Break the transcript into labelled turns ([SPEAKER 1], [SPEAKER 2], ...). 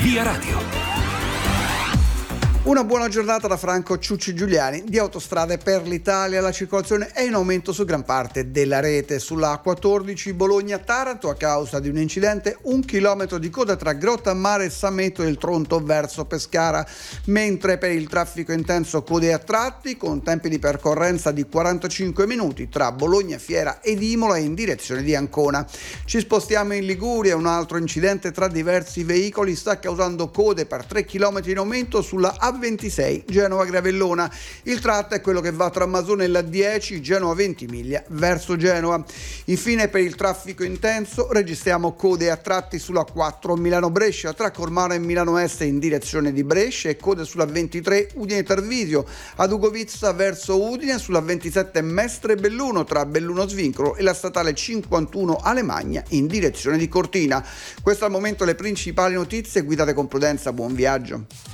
[SPEAKER 1] Via Radio.
[SPEAKER 2] Una buona giornata da Franco Ciucci Giuliani di Autostrade per l'Italia. La circolazione è in aumento su gran parte della rete. Sulla A14 Bologna-Taranto, a causa di un incidente, 1 chilometro di coda tra Grottammare e Sametto del Tronto verso Pescara, mentre per il traffico intenso code a tratti con tempi di percorrenza di 45 minuti tra Bologna, Fiera ed Imola in direzione di Ancona. Ci spostiamo in Liguria. Un altro incidente tra diversi veicoli sta causando code per 3 chilometri in aumento sulla A26 Genova-Gravellona. Il tratto è quello che va tra Masone e la 10 Genova-Ventimiglia verso Genova. Infine, per il traffico intenso registriamo code a tratti sulla 4 Milano-Brescia tra Cormano e Milano Est in direzione di Brescia e code sulla 23 Udine-Tarvisio ad Ugovizza verso Udine, sulla 27 Mestre-Belluno tra Belluno Svincolo e la statale 51 Alemagna in direzione di Cortina. Queste al momento le principali notizie, guidate con prudenza, buon viaggio.